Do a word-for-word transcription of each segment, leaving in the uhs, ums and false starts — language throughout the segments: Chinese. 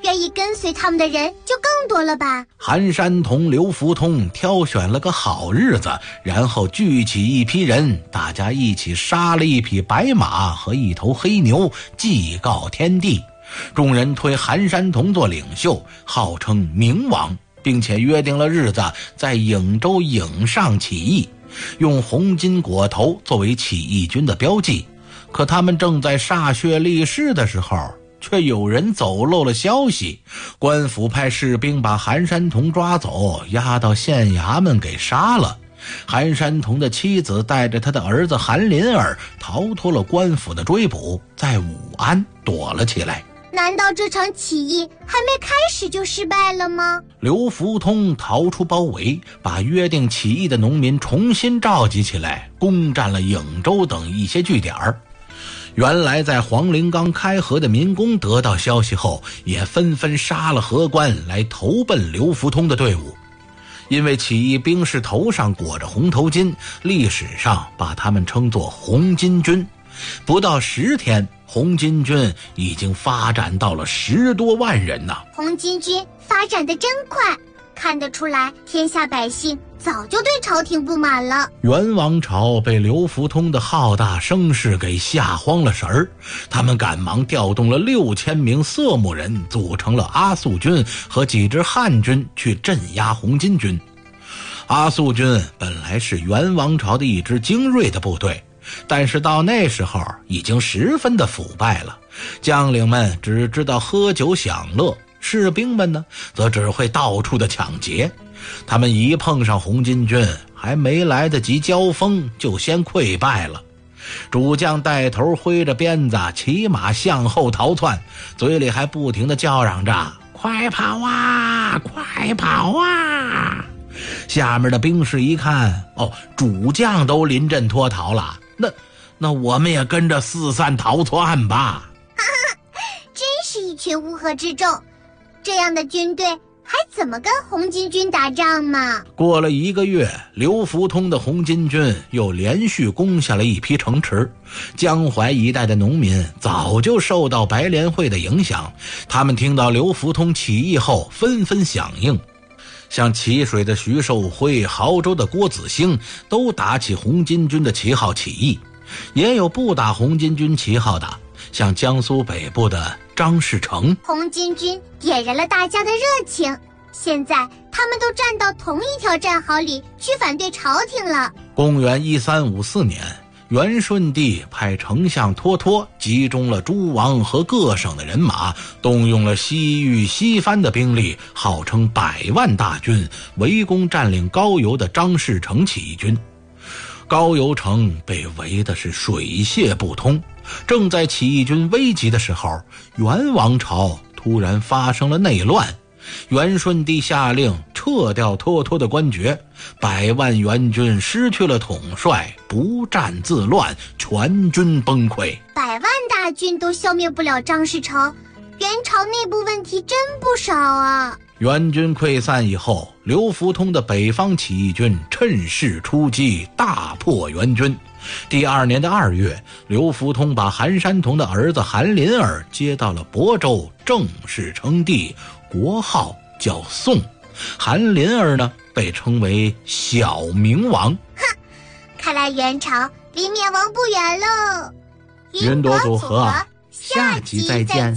愿意跟随他们的人就更多了吧。 韩山童、刘福通挑选了个好日子，然后聚起一批人，大家一起杀了一匹白马和一头黑牛，祭告天地。众人推韩山童做领袖，号称明王，并且约定了日子在颍州颍上起义，用红金裹头作为起义军的标记。可他们正在歃血立誓的时候，却有人走漏了消息，官府派士兵把韩山童抓走，押到县衙门给杀了。韩山童的妻子带着他的儿子韩林儿逃脱了官府的追捕，在武安躲了起来。 难道这场起义还没开始就失败了吗？ 刘福通逃出包围，把约定起义的农民重新召集起来，攻占了颍州等一些据点。原来在黄陵冈开河的民工得到消息后，也纷纷杀了河官来投奔刘福通的队伍。因为起义兵士头上裹着红头巾，历史上把他们称作红巾军。不到十天，红巾军已经发展到了十多万人呐、啊！ 红巾军发展得真快，看得出来天下百姓早就对朝廷不满了。 元王朝被刘福通的浩大声势给吓慌了神儿，他们赶忙调动了六千名色目人，组成了阿速军和几支汉军去镇压红巾军。阿速军本来是元王朝的一支精锐的部队，但是到那时候已经十分的腐败了，将领们只知道喝酒享乐，士兵们呢则只会到处的抢劫。他们一碰上红巾军，还没来得及交锋就先溃败了。主将带头挥着鞭子骑马向后逃窜，嘴里还不停地叫嚷着快跑啊快跑啊。下面的兵士一看，哦，主将都临阵脱逃了，那那我们也跟着四散逃窜吧。 哈哈，真是一群乌合之众，这样的军队还怎么跟红巾军打仗嘛？ 过了一个月，刘福通的红巾军又连续攻下了一批城池。江淮一带的农民早就受到白莲会的影响，他们听到刘福通起义后纷纷响应。像淇水的徐寿辉、亳州的郭子兴都打起红巾军的旗号起义，也有不打红巾军旗号的，像江苏北部的张士诚。 红巾军点燃了大家的热情，现在他们都站到同一条战壕里去反对朝廷了。 公元一三五四年，元顺帝派丞相脱脱集中了诸王和各省的人马，动用了西域西番的兵力，号称百万大军，围攻占领高邮的张士诚起义军。高邮城被围的是水泄不通。正在起义军危急的时候，元王朝突然发生了内乱。元顺帝下令撤掉脱脱的官爵，百万元军失去了统帅，不战自乱，全军崩溃。 百万大军都消灭不了张士诚，元朝内部问题真不少啊。 元军溃散以后，刘福通的北方起义军趁势出击，大破元军。第二年的二月，刘福通把韩山童的儿子韩林儿接到了亳州，正式称帝，国号叫宋。韩林儿呢，被称为小明王。 哼，看来元朝离灭亡不远喽。 云朵组合，下集再见。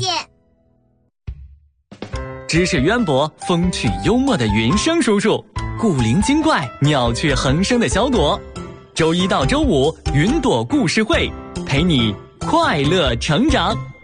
知识渊博、风趣幽默的云生叔叔，古灵精怪、鸟雀横生的小朵。周一到周五，云朵故事会陪你快乐成长。